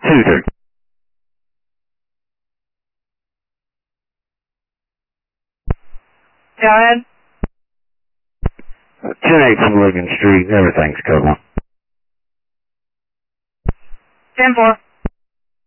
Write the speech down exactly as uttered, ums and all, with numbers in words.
two three. Go ahead. ten eight from Logan Street. Everything's covered. ten four.